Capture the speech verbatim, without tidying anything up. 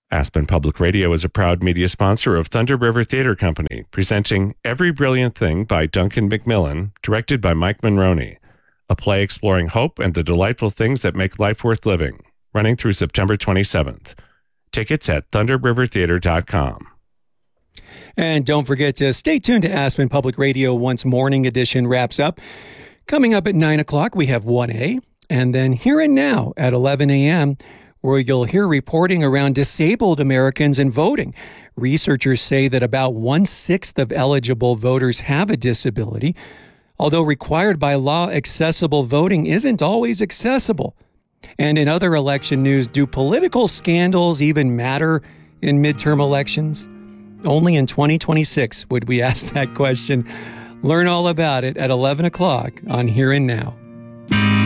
Aspen Public Radio is a proud media sponsor of Thunder River Theater Company, presenting Every Brilliant Thing by Duncan Macmillan, directed by Mike Monroney, a play exploring hope and the delightful things that make life worth living, running through September twenty-seventh. Tickets at thunder river theater dot com. And don't forget to stay tuned to Aspen Public Radio once Morning Edition wraps up. Coming up at nine o'clock, we have one A, and then Here and Now at eleven a.m., where you'll hear reporting around disabled Americans and voting. Researchers say that about one-sixth of eligible voters have a disability. Although required by law, accessible voting isn't always accessible. And in other election news, do political scandals even matter in midterm elections? Only in twenty twenty-six would we ask that question. Learn all about it at eleven o'clock on Here and Now.